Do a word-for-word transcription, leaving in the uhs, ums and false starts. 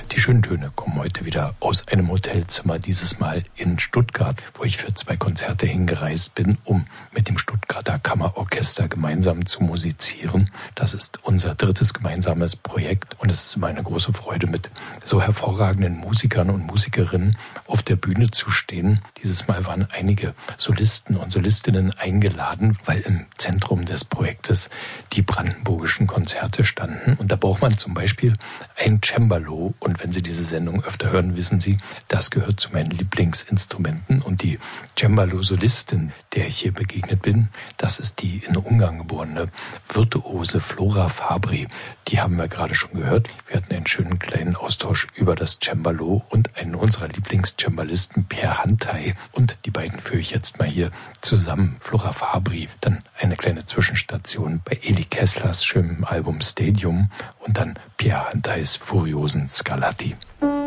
Die schönen Töne kommen heute wieder aus einem Hotelzimmer, dieses Mal in Stuttgart, wo ich für zwei Konzerte hingereist bin, um mit dem Stuttgarter Kammerorchester gemeinsam zu musizieren. Das ist unser drittes gemeinsames Projekt und es ist immer eine große Freude, mit so hervorragenden Musikern und Musikerinnen auf der Bühne zu stehen. Dieses Mal waren einige Solisten und Solistinnen eingeladen, weil im Zentrum des Projektes die brandenburgischen Konzerte standen. Und da braucht man zum Beispiel ein Cembalo. Und wenn Sie diese Sendung öfter hören, wissen Sie, das gehört zu meinen Lieblingsinstrumenten. Und die Cembalo-Solistin, der ich hier begegnet bin, das ist die in Ungarn geborene virtuose Flora Fabri. Die haben wir gerade schon gehört. Wir hatten einen schönen kleinen Austausch über das Cembalo und einen unserer Lieblingscembalisten, Per Hantai. Und die beiden führe ich jetzt mal hier zusammen. Flora Fabri, dann eine kleine Zwischenstation bei Eli Kesslers schönem Album Stadium und dann Pierre Hantais furiosen Scarlatti.